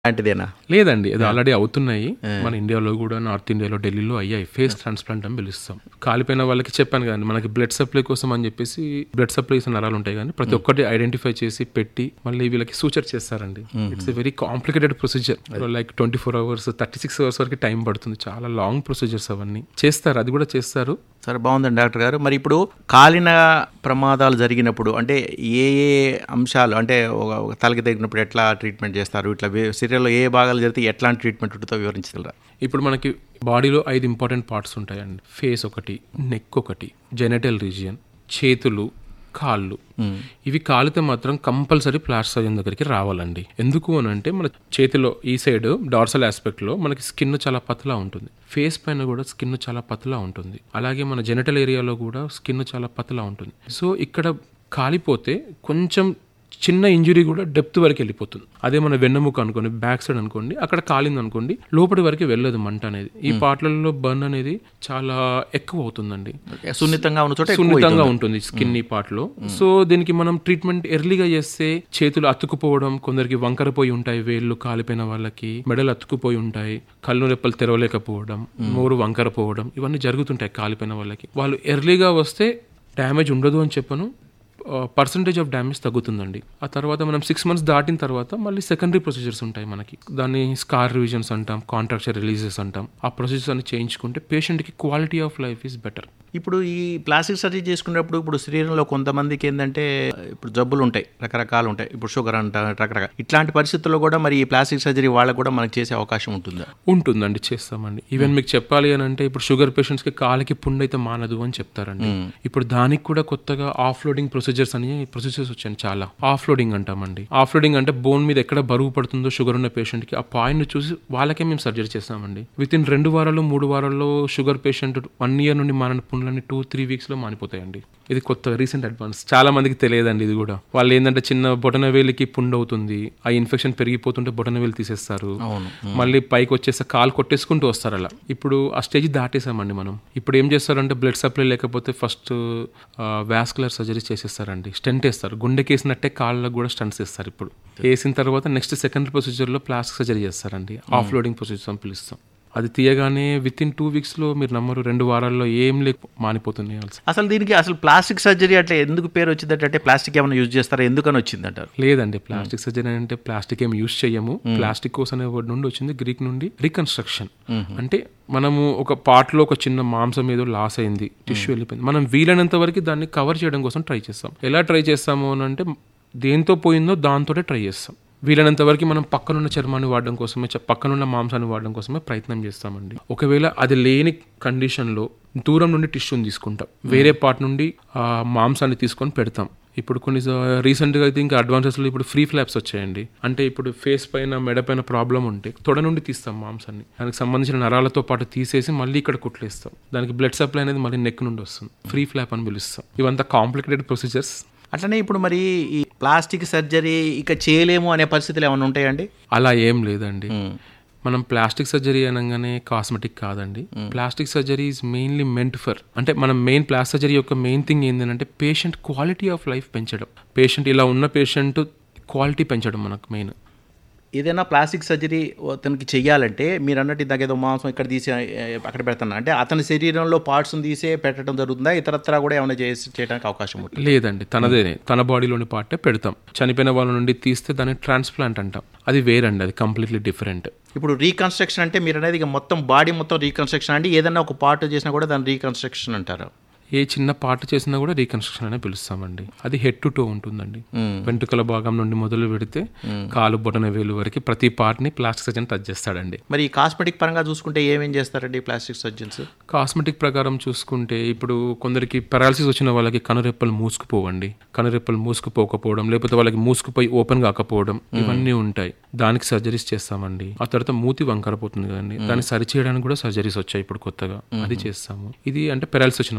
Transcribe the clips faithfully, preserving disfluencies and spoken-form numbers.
లాంటిదేనా? లేదండి, అది ఆల్రెడీ అవుతున్నాయి. మన ఇండియాలో కూడా, నార్త్ ఇండియాలో, ఢిల్లీలో అయ్యాయి. ఫేస్ ట్రాన్స్ప్లాంట్ అని పిలుస్తాం. కాలిపోయిన వాళ్ళకి చెప్పాను కదండి, మనకి బ్లడ్ సప్లై కోసం అని చెప్పేసి బ్లడ్ సప్లై నరాలు ఉంటాయి కానీ ప్రతి ఒక్కటి ఐడెంటిఫై చేసి పెట్టి మళ్ళీ వీళ్ళకి సూచర్ చేస్తారండి. It's a very complicated procedure. Like twenty four hours thirty six hours వరకు టైం పడుతుంది. చాలా లాంగ్ ప్రొసీజర్స్ అవన్నీ చేస్తారు, అది కూడా చేస్తారు. సరే, బాగుందండి డాక్టర్ గారు. మరి ఇప్పుడు కాలిన ప్రమాదాలు జరిగినప్పుడు అంటే ఏ ఏ అంశాలు, అంటే ఒక తలకి తగినప్పుడు ఎట్లా ట్రీట్మెంట్ చేస్తారు, ఇట్లా శరీరంలో ఏ భాగాలు జరిగితే ఎట్లాంటి ట్రీట్మెంట్ ఉంటుందో వివరించగలరా? ఇప్పుడు మనకి బాడీలో ఐదు ఇంపార్టెంట్ పార్ట్స్ ఉంటాయండి. ఫేస్ ఒకటి, నెక్ ఒకటి, జెనిటల్ రీజియన్, చేతులు, కాళ్ళు. ఇవి కాలితే మాత్రం కంపల్సరీ ప్లాస్టిక్ సర్జన్ దగ్గరికి రావాలండి. ఎందుకు అని అంటే మన చేతిలో ఈ సైడ్ డార్సల్ ఆస్పెక్ట్ లో మనకి స్కిన్ చాలా పతలా ఉంటుంది. ఫేస్ పైన కూడా స్కిన్ చాలా పతలా ఉంటుంది. అలాగే మన జెనిటల్ ఏరియాలో కూడా స్కిన్ చాలా పతలా ఉంటుంది. సో ఇక్కడ కాలిపోతే కొంచెం చిన్న ఇంజురీ కూడా డెప్త్ వరకు వెళ్ళిపోతుంది. అదే మన వెన్నెముక అనుకోండి, బ్యాక్ సైడ్ అనుకోండి, అక్కడ కాలింది అనుకోండి, లోపటి వరకు వెళ్ళదు మంట అనేది. ఈ పార్ట్లలో బర్న్ అనేది చాలా ఎక్కువ అవుతుందండి. సున్నితంగా ఉన్న చోట సున్నితంగా ఉంటుంది స్కిన్ ఈ పార్ట్ లో. సో దీనికి మనం ట్రీట్మెంట్ ఎర్లీగా చేస్తే చేతులు అతుకుపోవడం, కొందరికి వంకరపోయి ఉంటాయి, వేళ్ళు కాలిపోయిన వాళ్ళకి మెడలు అతుకుపోయి ఉంటాయి, కళ్ళు రెప్పలు తెరవలేకపోవడం, నోరు వంకరపోవడం, ఇవన్నీ జరుగుతుంటాయి కాలిపోయిన వాళ్ళకి. వాళ్ళు ఎర్లీగా వస్తే డ్యామేజ్ ఉండదు అని చెప్పను, పర్సంటేజ్ ఆఫ్ డ్యామేజ్ తగ్గుతుందండి. ఆ తర్వాత మనం సిక్స్ మంత్స్ దాటిన తర్వాత మళ్ళీ సెకండరీ ప్రొసీజర్స్ ఉంటాయి మనకి. దాన్ని స్కార్ రివిజన్స్ అంటాం, కాంట్రాక్చర్ రిలీజెస్ అంటాం. ఆ ప్రొసీజర్స్ అన్ని చేయించుకుంటే పేషెంట్కి quality of life is better. ఇప్పుడు ఈ ప్లాస్టిక్ సర్జరీ చేసుకునేటప్పుడు ఇప్పుడు శరీరంలో కొంతమందికి ఏంటంటే ఇప్పుడు జబ్బులు ఉంటాయి, రకరకాలు ఉంటాయి. ఇప్పుడు షుగర్ అంట, రకరకాల ఇట్లాంటి పరిస్థితుల్లో కూడా మరి ఈ ప్లాస్టిక్ సర్జరీ వాళ్ళకు కూడా మనకి చేసే అవకాశం ఉంటుందా? ఉంటుందండి, చేస్తామండి. ఈవెన్ మీకు చెప్పాలి అని అంటే ఇప్పుడు షుగర్ పేషెంట్స్ కి కాలికి పుండు అయితే మానదు అని చెప్తారండి. ఇప్పుడు దానికి కూడా కొత్తగా ఆఫ్ లోడింగ్ ప్రొసీజర్స్ అని ప్రొసీజర్స్ వచ్చాయి చాలా. ఆఫ్ లోడింగ్ అంటామండి. ఆఫ్ లోడింగ్ అంటే బోన్ మీద ఎక్కడ బరువు పడుతుందో షుగర్ ఉన్న పేషెంట్ కి ఆ పాయింట్ చూసి వాళ్ళకే మేము సర్జరీ చేస్తామండి. విత్ ఇన్ రెండు వారాలు మూడు వారాల్లో షుగర్ పేషెంట్ వన్ ఇయర్ నుండి మానని పుండ్లన్నీ టూ త్రీ వీక్స్ లో మానిపోతాయండి. ఇది కొత్త రీసెంట్ అడ్వాన్స్, చాలా మందికి తెలియదండి ఇది కూడా. వాళ్ళు ఏంటంటే చిన్న బొటన వేలికి పుండు అవుతుంది, ఆ ఇన్ఫెక్షన్ పెరిగిపోతుంటే బొటన వేలు తీసేస్తారు, మళ్ళీ పైకి వచ్చేస్తే కాలు కొట్టేసుకుంటూ వస్తారు. అలా ఇప్పుడు ఆ స్టేజ్ దాటేసామండి మనం. ఇప్పుడు ఏం చేస్తారంటే బ్లడ్ సప్లై లేకపోతే ఫస్ట్ వాస్కులర్ సర్జరీ చేసేస్తారండి. స్టెంట్ వేస్తారు, గుండెకి వేసినట్టే కాళ్ళకు కూడా స్టంట్స్ వేస్తారు. ఇప్పుడు వేసిన తర్వాత నెక్స్ట్ సెకండ్ ప్రొసీజర్ లో ప్లాస్టిక్ సర్జరీ చేస్తారండి. ఆఫ్ లోడింగ్ ప్రొసీజర్ అని పిలుస్తాం. అది తీయగానే విత్ ఇన్ టూ వీక్స్ లో మీరు నమ్మరు, రెండు వారాల్లో ఏం లేక మానిపోతుంది. అసలు దీనికి అసలు ప్లాస్టిక్ సర్జరీ అట్లా ఎందుకు పేరు వచ్చిందంటే అంటే ప్లాస్టిక్ ఏమైనా యూజ్ చేస్తారా, ఎందుకని వచ్చిందంటారు? లేదండి, ప్లాస్టిక్ సర్జరీ అంటే ప్లాస్టిక్ ఏమి యూజ్ చేయము. ప్లాస్టిక్ కోస్ అనే వర్డ్ నుండి వచ్చింది, గ్రీక్ నుండి రీకన్స్ట్రక్షన్. అంటే మనము ఒక పార్ట్ లో ఒక చిన్న మాంసం ఏదో లాస్ అయింది, టిష్యూ వెళ్ళిపోయింది, మనం వీలైనంత వరకు దాన్ని కవర్ చేయడం కోసం ట్రై చేస్తాం. ఎలా ట్రై చేస్తాము అని అంటే దేంతో పోయిందో దాంతోనే ట్రై చేస్తాం. వీలైనంత వరకు మనం పక్కనున్న చర్మాన్ని వాడడం కోసమే, పక్కనున్న మాంసాన్ని వాడడం కోసమే ప్రయత్నం చేస్తామండి. ఒకవేళ అది లేని కండిషన్లో దూరం నుండి టిష్యూని తీసుకుంటాం, వేరే పార్ట్ నుండి ఆ మాంసాన్ని తీసుకొని పెడతాం. ఇప్పుడు కొన్ని రీసెంట్గా అయితే ఇంకా అడ్వాన్సెస్లో ఇప్పుడు ఫ్రీ ఫ్లాప్స్ వచ్చాయండి. అంటే ఇప్పుడు ఫేస్ పైన మెడ పైన ప్రాబ్లం ఉంటే తొడ నుండి తీస్తాం మాంసాన్ని, దానికి సంబంధించిన నరాలతో పాటు తీసేసి మళ్ళీ ఇక్కడ కుట్లేస్తాం. దానికి బ్లడ్ సప్లై అనేది మళ్ళీ నెక్ నుండి వస్తుంది, ఫ్రీ ఫ్లాప్ అని పిలుస్తాం. ఇవంతా కాంప్లికేటెడ్ ప్రొసీజర్స్. అట్లనే ఇప్పుడు మరి ఈ ప్లాస్టిక్ సర్జరీ ఇక చేయలేము అనే పరిస్థితులు ఏమైనా ఉంటాయండి? అలా ఏం లేదండి. మనం ప్లాస్టిక్ సర్జరీ అనగానే కాస్మెటిక్ కాదండి. Plastic surgery is mainly meant for, అంటే మనం మెయిన్ ప్లాస్టిక్ సర్జరీ యొక్క మెయిన్ థింగ్ ఏంటంటే పేషెంట్ క్వాలిటీ ఆఫ్ లైఫ్ పెంచడం. పేషెంట్ ఇలా ఉన్న పేషెంట్ క్వాలిటీ పెంచడం మనకు మెయిన్. ఏదైనా ప్లాస్టిక్ సర్జరీ అతనికి చెయ్యాలంటే మీరు అన్నట్టు ఇందాక ఏదో మాంసం ఇక్కడ తీసి అక్కడ పెడతాను అంటే అతని శరీరంలో పార్ట్స్ తీసే పెట్టడం జరుగుతుందా, ఇతరత్రా కూడా ఏమైనా చేసి చేయడానికి అవకాశం ఉంటుంది? లేదండి, తనదే తన బాడీలోని పార్టే పెడతాం. చనిపోయిన వాళ్ళ నుండి తీస్తే దాన్ని ట్రాన్స్ప్లాంట్ అంటాం. అది వేరండి, అది కంప్లీట్లీ డిఫరెంట్. ఇప్పుడు రీకన్స్ట్రక్షన్ అంటే మీరు అనేది ఇక మొత్తం బాడీ మొత్తం రీకన్స్ట్రక్షన్ అంటే ఏదైనా ఒక పార్ట్ చేసినా కూడా దాన్ని రీకన్స్ట్రక్షన్ అంటారు. ఏ చిన్న పార్ట్ చేసినా కూడా రీకన్స్ట్రక్షన్ అనే పిలుస్తామండి. అది హెడ్ టు టో ఉంటుందండి. వెంట్రుకల భాగం నుండి మొదలు పెడితే కాలు బొటన వేలు వరకు ప్రతి పార్ట్ ని ప్లాస్టిక్ సర్జన్ టచ్ చేస్తాడండి. మరి కాస్మెటిక్ పరంగా చూసుకుంటే ఏమేం చేస్తారండి ప్లాస్టిక్ సర్జన్స్? కాస్మెటిక్ ప్రకారం చూసుకుంటే ఇప్పుడు కొందరికి పెరాలసిస్ వచ్చిన వాళ్ళకి కనురెప్పలు మూసుకుపోవండి, కనురెప్పలు మూసుకుపోకపోవడం, లేకపోతే వాళ్ళకి మూసుకుపోయి ఓపెన్ కాకపోవడం, ఇవన్నీ ఉంటాయి. దానికి సర్జరీస్ చేస్తామండి. ఆ తర్వాత మూతి వంకరపోతుంది కదండి, దాన్ని సరి చేయడానికి కూడా సర్జరీస్ వచ్చాయి ఇప్పుడు కొత్తగా, అది చేస్తాము. ఇది అంటే పెరాలసిస్ వచ్చిన వాళ్ళకి.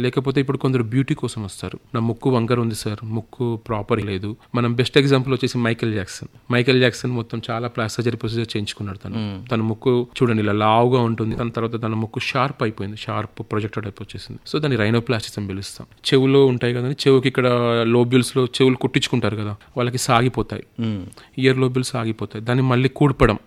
లేకపోతే ఇప్పుడు కొందరు బ్యూటీ కోసం వస్తారు, నా ముక్కు వంకర ఉంది సార్, ముక్కు ప్రాపర్ లేదు. మనం బెస్ట్ ఎగ్జాంపుల్ వచ్చేసి మైకేల్ జాక్సన్. మైకేల్ జాక్సన్ మొత్తం చాలా ప్లాస్టిక్ సర్జరీ ప్రొసీజర్ చేయించుకున్నాడు. తను తన ముక్కు చూడండి ఇలా లావుగా ఉంటుంది, తన తర్వాత తన ముక్కు షార్ప్ అయిపోయింది, షార్ప్ ప్రొజెక్టర్ టైప్ వచ్చేసింది. సో దాన్ని రైనోప్లాస్టిస్ అని పిలుస్తాం. చెవులో ఉంటాయి కదా, చెవుకి ఇక్కడ లోబ్యూల్స్ లో చెవులు కుట్టించుకుంటారు కదా, వాళ్ళకి సాగిపోతాయి, ఇయర్ లోబ్యూల్స్ సాగిపోతాయి, దాన్ని మళ్ళీ కూడ్పడం